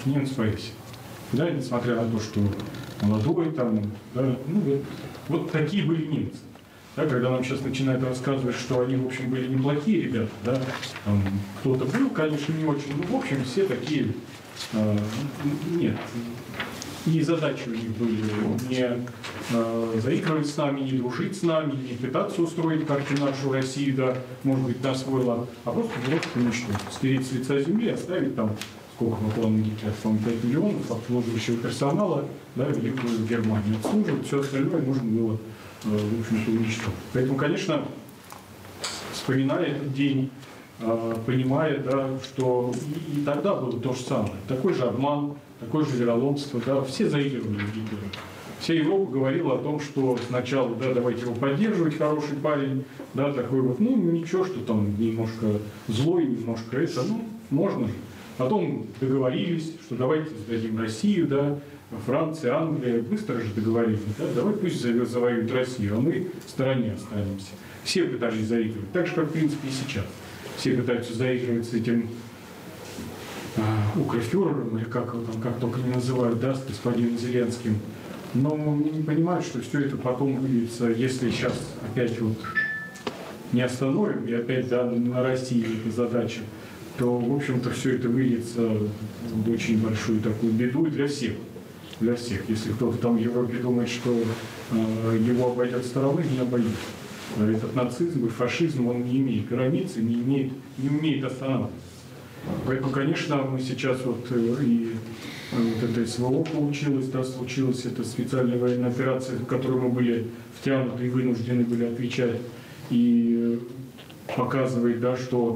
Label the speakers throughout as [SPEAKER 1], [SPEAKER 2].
[SPEAKER 1] немец повесили. Да, несмотря на то, что молодой там, да, ну, вот такие были немцы. Да, когда нам сейчас начинают рассказывать, что они, в общем, были неплохие ребята, да, там, кто-то был, конечно, не очень, но, в общем, все такие, нет. И задачи у них были не заигрывать с нами, не дружить с нами, не пытаться устроить как-то нашу Россию, да, может быть, на свой лад, а просто уничтожить, стереть с лица земли, оставить там, сколько по плану Гитлера, 5 миллионов обслуживающего персонала, да, Великую Германию обслуживать, все остальное можно было, в общем-то, уничтожить. Поэтому, конечно, вспоминая этот день, понимая, да, что и тогда было то же самое, такой же обман, такое же вероломство, да, все заигрывали в Гитлера. Вся Европа говорила о том, что сначала, да, давайте его поддерживать, хороший парень, да, такой вот, ну, ничего, что там немножко злой, немножко это, ну, можно же. Потом договорились, что давайте сдадим Россию, да, Франция, Англия, быстро же договорились, да, давай пусть завоюют Россию, а мы в стороне останемся. Все пытались заигрывать, так же, как, в принципе, и сейчас. Все пытаются заигрывать с этим укрофюрером, или как его там, как только не называют, да, с господином Зеленским. Но не понимают, что все это потом выльется, если сейчас опять вот не остановим, и опять, да, на России эта задача, то, в общем-то, все это выльется в очень большую такую беду для всех. Для всех. Если кто-то там в Европе думает, что его обойдет стороной, не обойдет. Этот нацизм и фашизм, он не имеет границ, не умеет останавливаться. Поэтому, конечно, мы сейчас вот и вот это СВО получилось, да, случилась эта специальная военная операция, в которой мы были втянуты и вынуждены были отвечать, и показывает, да, что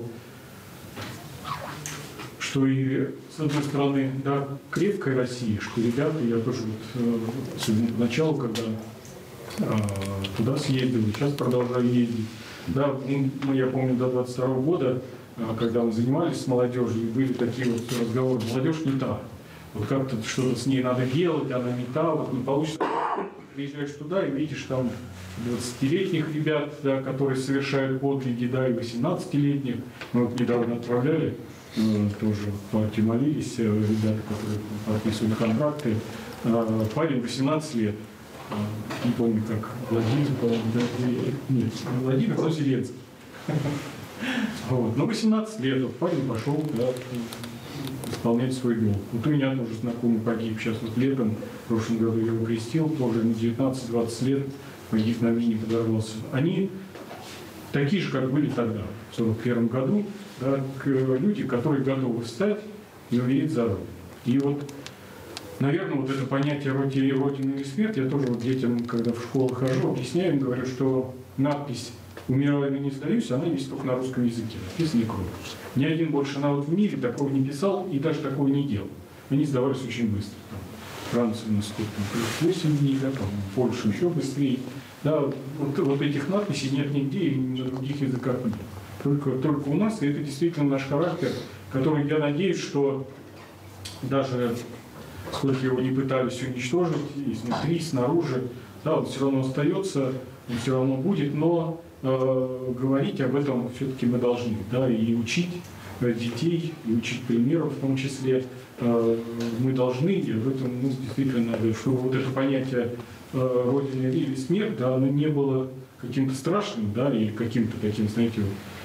[SPEAKER 1] и с одной стороны, да, крепкая Россия, что ребята, я тоже вот, сегодня поначалу, когда туда съездил, сейчас продолжаю ездить, да, я помню, до 22 года, когда мы занимались с молодежью, и были такие вот разговоры, молодежь не та, вот как-то что-то с ней надо делать, она не та, вот не получится. Приезжаешь туда и видишь там 20-летних ребят, да, которые совершают подвиги, да, и 18-летних, мы вот недавно отправляли, тоже партии молились, ребята, которые подписывают контракты, парень 18 лет, не помню как, Владимир, нет, Владимир, но Зеленский. Вот. Но 18 лет вот, парень пошел, да, исполнять свой долг. Вот у меня тоже знакомый погиб сейчас вот летом, в прошлом году я его крестил, тоже на 19-20 лет погиб на мине, подорвался. Они такие же, как были тогда, в 1941 году, да, люди, которые готовы встать и умереть за Родину. И вот, наверное, вот это понятие Родины или смерть, я тоже вот детям, когда в школу хожу, объясняю им, говорю, что надпись «Умираю, но не сдаюсь», она есть только на русском языке, написано кровью. Ни один больше народ в мире такого не писал и даже такого не делал. Они сдавались очень быстро. Там, Франция у нас сколько, 8 дней, да, там, Польша еще быстрее. Да, вот этих надписей нет нигде и на других языках нет. Только у нас, и это действительно наш характер, который, я надеюсь, что даже сколько его не пытались уничтожить, изнутри, снаружи, да, он все равно остается, он все равно будет, но говорить об этом все-таки мы должны, да, и учить детей, и учить примеров в том числе мы должны, и в этом действительно надо, чтобы вот это понятие Родина или смерть, да, оно не было каким-то страшным, да, и каким-то таким, знаете,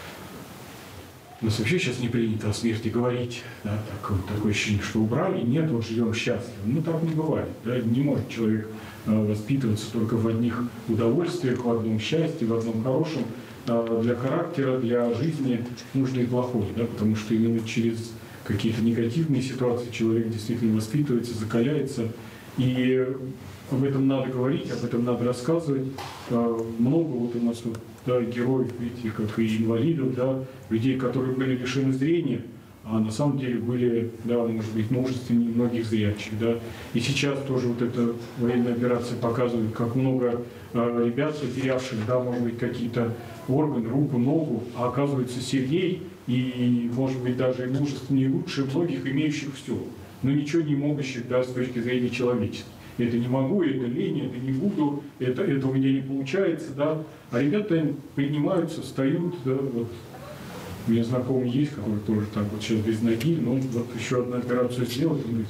[SPEAKER 1] у нас вообще сейчас не принято о смерти говорить, да, такое ощущение, что убрали, нет, вот живем счастливо. Ну, так не бывает, да, не может человек воспитываться только в одних удовольствиях, в одном счастье, в одном хорошем. Для характера, для жизни нужно и плохое, да, потому что именно через какие-то негативные ситуации человек действительно воспитывается, закаляется, и об этом надо говорить, об этом надо рассказывать. Много вот у нас вот, да, героев, видите, как и инвалидов, да, людей, которые были лишены зрения, а на самом деле были, да, может быть, мужественнее многих зрячих, да. И сейчас тоже вот эта военная операция показывает, как много ребят, потерявших, да, может быть, какие-то органы, руку, ногу, а оказывается сильней и, может быть, даже и мужественнее, лучше многих, имеющих все, но ничего не могущих, да, с точки зрения человеческой. Это не могу, это лень, это не буду, это у меня не получается, да. А ребята поднимаются, встают, да, вот. У меня знакомый есть, который тоже так вот сейчас без ноги, но вот еще одну операцию сделал, он говорит,